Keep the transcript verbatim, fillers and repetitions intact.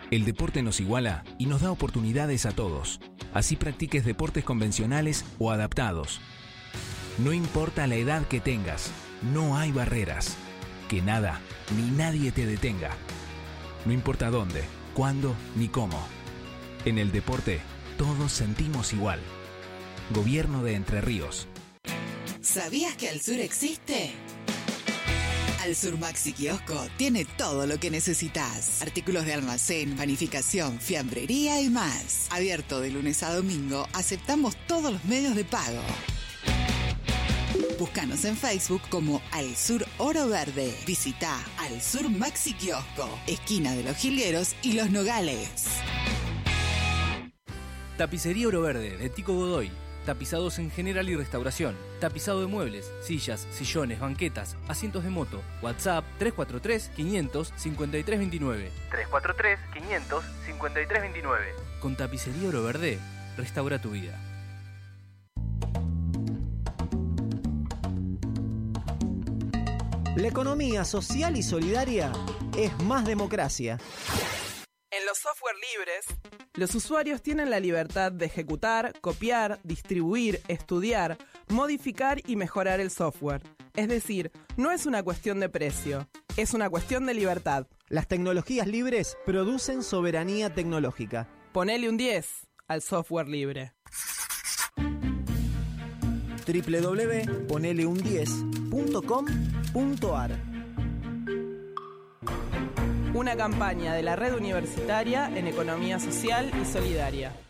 El deporte nos iguala y nos da oportunidades a todos. Así practiques deportes convencionales o adaptados. No importa la edad que tengas, no hay barreras. Que nada ni nadie te detenga. No importa dónde, cuándo ni cómo. En el deporte, todos sentimos igual. Gobierno de Entre Ríos. ¿Sabías que Al Sur existe? Al Sur Maxi Kiosco tiene todo lo que necesitas. Artículos de almacén, panificación, fiambrería y más. Abierto de lunes a domingo, aceptamos todos los medios de pago. Búscanos en Facebook como Al Sur Oro Verde. Visita Al Sur Maxi Kiosco, esquina de Los Jilgueros y Los Nogales. Tapicería Oro Verde de Tico Godoy. Tapizados en general y restauración. Tapizado de muebles, sillas, sillones, banquetas, asientos de moto. WhatsApp tres cuatro tres, quinientos, cincuenta y tres veintinueve. tres cuatro tres, quinientos, cincuenta y tres veintinueve. Con Tapicería Oro Verde, restaura tu vida. La economía social y solidaria es más democracia. En los software libres, los usuarios tienen la libertad de ejecutar, copiar, distribuir, estudiar, modificar y mejorar el software. Es decir, no es una cuestión de precio, es una cuestión de libertad. Las tecnologías libres producen soberanía tecnológica. Ponele un diez al software libre. doble u doble u doble u punto ponele un diez punto com punto a r. Una campaña de la Red Universitaria en Economía Social y Solidaria.